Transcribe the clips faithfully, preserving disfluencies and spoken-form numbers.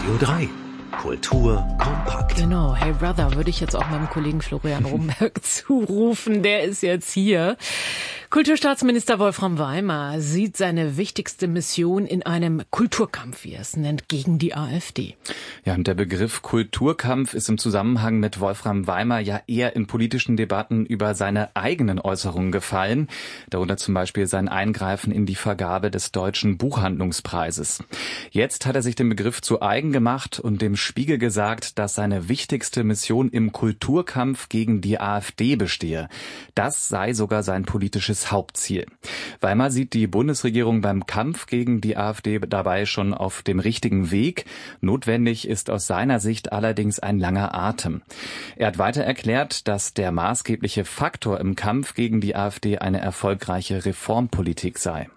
Radio drei. Kultur kompakt. Genau, hey Brother, würde ich jetzt auch meinem Kollegen Florian Romberg zurufen, der ist jetzt hier. Kulturstaatsminister Wolfram Weimer sieht seine wichtigste Mission in einem Kulturkampf, wie er es nennt, gegen die AfD. Ja, und der Begriff Kulturkampf ist im Zusammenhang mit Wolfram Weimer ja eher in politischen Debatten über seine eigenen Äußerungen gefallen, darunter zum Beispiel sein Eingreifen in die Vergabe des Deutschen Buchhandlungspreises. Jetzt hat er sich den Begriff zu eigen gemacht und dem Spiegel gesagt, dass seine wichtigste Mission im Kulturkampf gegen die AfD bestehe. Das sei sogar sein politisches Hauptziel. Weimer sieht die Bundesregierung beim Kampf gegen die AfD dabei schon auf dem richtigen Weg. Notwendig ist aus seiner Sicht allerdings ein langer Atem. Er hat weiter erklärt, dass der maßgebliche Faktor im Kampf gegen die AfD eine erfolgreiche Reformpolitik sei.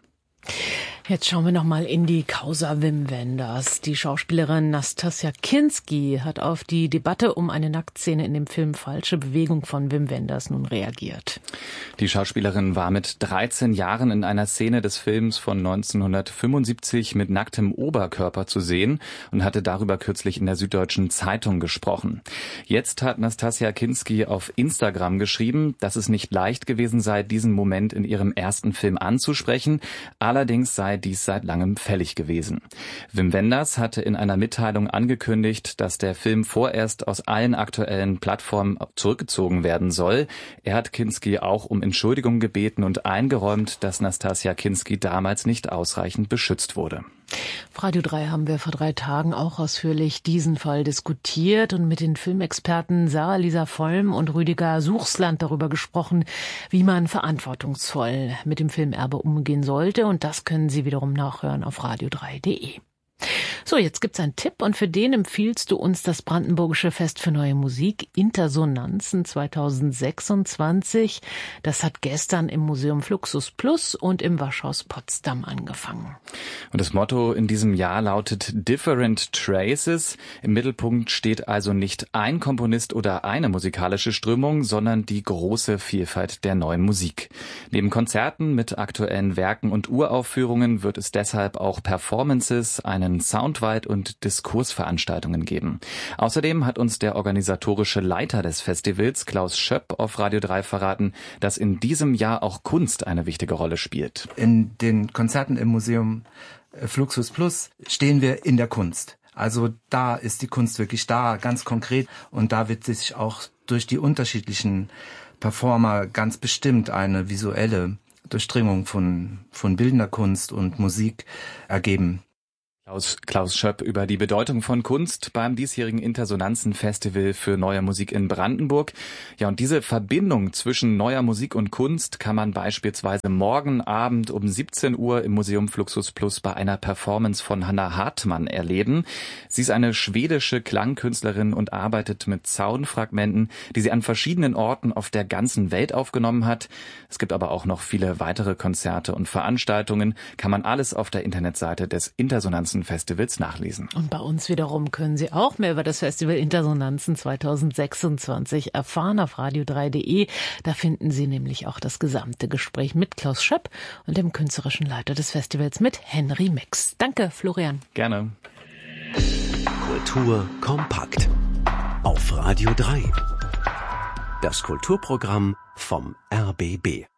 Jetzt schauen wir noch mal in die Causa Wim Wenders. Die Schauspielerin Nastassja Kinski hat auf die Debatte um eine Nacktszene in dem Film Falsche Bewegung von Wim Wenders nun reagiert. Die Schauspielerin war mit dreizehn Jahren in einer Szene des Films von neunzehnhundertfünfundsiebzig mit nacktem Oberkörper zu sehen und hatte darüber kürzlich in der Süddeutschen Zeitung gesprochen. Jetzt hat Nastassja Kinski auf Instagram geschrieben, dass es nicht leicht gewesen sei, diesen Moment in ihrem ersten Film anzusprechen. Allerdings sei dies seit langem fällig gewesen. Wim Wenders hatte in einer Mitteilung angekündigt, dass der Film vorerst aus allen aktuellen Plattformen zurückgezogen werden soll. Er hat Kinski auch um Entschuldigung gebeten und eingeräumt, dass Nastassja Kinski damals nicht ausreichend beschützt wurde. Auf Radio drei haben wir vor drei Tagen auch ausführlich diesen Fall diskutiert und mit den Filmexperten Sarah-Lisa Vollm und Rüdiger Suchsland darüber gesprochen, wie man verantwortungsvoll mit dem Filmerbe umgehen sollte. Und das können Sie wiederum nachhören auf radio drei punkt de. So, jetzt gibt's einen Tipp und für den empfiehlst du uns das Brandenburgische Fest für Neue Musik Intersonanzen zweitausendsechsundzwanzig. Das hat gestern im Museum Fluxus Plus und im Waschhaus Potsdam angefangen. Und das Motto in diesem Jahr lautet Different Traces. Im Mittelpunkt steht also nicht ein Komponist oder eine musikalische Strömung, sondern die große Vielfalt der neuen Musik. Neben Konzerten mit aktuellen Werken und Uraufführungen wird es deshalb auch Performances, einen Soundwald- und Diskursveranstaltungen geben. Außerdem hat uns der organisatorische Leiter des Festivals, Klaus Schöpp, auf Radio drei verraten, dass in diesem Jahr auch Kunst eine wichtige Rolle spielt. In den Konzerten im Museum Fluxus Plus stehen wir in der Kunst. Also da ist die Kunst wirklich da, ganz konkret. Und da wird sich auch durch die unterschiedlichen Performer ganz bestimmt eine visuelle Durchdringung von, von bildender Kunst und Musik ergeben. Klaus, Klaus Schöpp über die Bedeutung von Kunst beim diesjährigen Intersonanzen-Festival für Neue Musik in Brandenburg. Ja, und diese Verbindung zwischen neuer Musik und Kunst kann man beispielsweise morgen Abend um siebzehn Uhr im Museum Fluxus Plus bei einer Performance von Hanna Hartmann erleben. Sie ist eine schwedische Klangkünstlerin und arbeitet mit Soundfragmenten, die sie an verschiedenen Orten auf der ganzen Welt aufgenommen hat. Es gibt aber auch noch viele weitere Konzerte und Veranstaltungen. Kann man alles auf der Internetseite des Intersonanzen Festivals nachlesen. Und bei uns wiederum können Sie auch mehr über das Festival Intersonanzen zweitausendsechsundzwanzig erfahren auf radio drei punkt de. Da finden Sie nämlich auch das gesamte Gespräch mit Klaus Schöpp und dem künstlerischen Leiter des Festivals mit Henry Mix. Danke, Florian. Gerne. Kultur kompakt auf Radio drei. Das Kulturprogramm vom R B B.